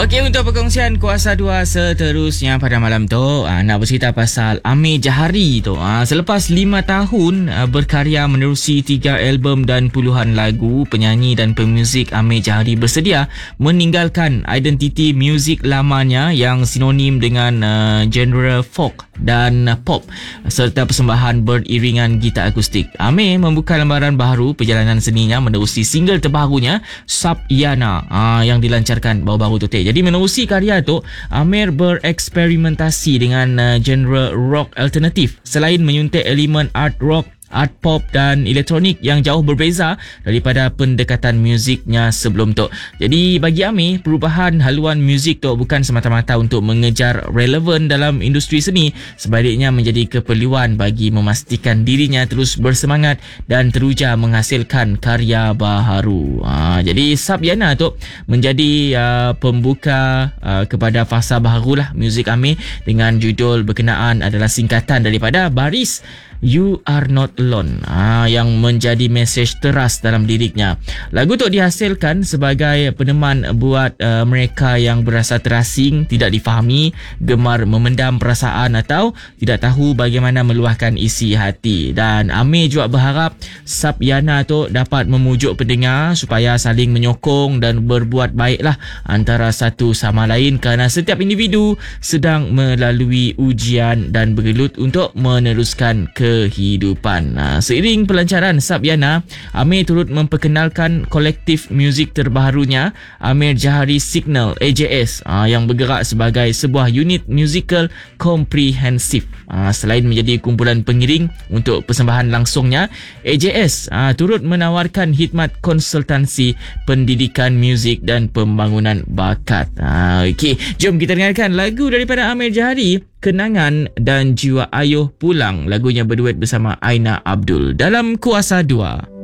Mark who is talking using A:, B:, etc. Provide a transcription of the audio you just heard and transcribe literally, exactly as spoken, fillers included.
A: Okey, untuk perkongsian Kuasa dua seterusnya pada malam tu, aa, nak bercerita pasal Amir Jahari tu. Aa, selepas lima tahun aa, berkarya menerusi tiga album dan puluhan lagu, penyanyi dan pemuzik Amir Jahari bersedia meninggalkan identiti muzik lamanya yang sinonim dengan aa, genre folk dan pop serta persembahan beriringan gitar akustik. Amir membuka lembaran baru perjalanan seninya menerusi single terbarunya Sabyana aa, yang dilancarkan baru-baru tu. Jadi menerusi karya tu, Amir bereksperimentasi dengan uh, genre rock alternatif selain menyuntik elemen art rock, art pop dan elektronik yang jauh berbeza daripada pendekatan muziknya sebelum tu. Jadi bagi Amir, perubahan haluan muzik tu bukan semata-mata untuk mengejar relevan dalam industri seni, sebaliknya menjadi keperluan bagi memastikan dirinya terus bersemangat dan teruja menghasilkan karya baharu. Ha, jadi Sabyana tu menjadi uh, pembuka uh, kepada fasa baharulah muzik Amir dengan judul berkenaan adalah singkatan daripada baris You Are Not Alone, ha, yang menjadi mesej teras dalam liriknya. Lagu tu dihasilkan sebagai peneman buat uh, mereka yang berasa terasing, tidak difahami, gemar memendam perasaan atau tidak tahu bagaimana meluahkan isi hati. Dan Amir juga berharap Sabyana tu dapat memujuk pendengar supaya saling menyokong dan berbuat baiklah antara satu sama lain, kerana setiap individu sedang melalui ujian dan bergelut untuk meneruskan ke kehidupan. Nah, seiring pelancaran Sabyana, Amir turut memperkenalkan kolektif muzik terbarunya Amir Jahari Signal A J S aa, yang bergerak sebagai sebuah unit musical komprehensif. Aa, selain menjadi kumpulan pengiring untuk persembahan langsungnya, A J S aa, turut menawarkan khidmat konsultansi pendidikan muzik dan pembangunan bakat. Aa, Okey, jom kita dengarkan lagu daripada Amir Jahari, Kenangan dan Jiwa Ayuh Pulang. Lagunya berduet bersama Aina Abdul dalam Kuasa dua.